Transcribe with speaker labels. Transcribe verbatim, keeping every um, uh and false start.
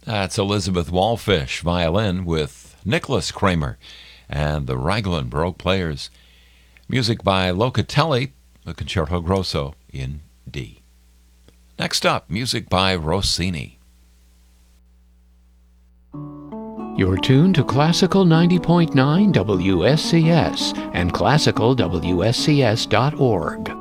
Speaker 1: That's Elizabeth Wallfish, violin, with Nicholas Kramer and the Raglan Baroque Players. Music by Locatelli, the Concerto Grosso in D. Next up, music by Rossini.
Speaker 2: You're tuned to Classical ninety point nine W S C S and classical W S C S dot org.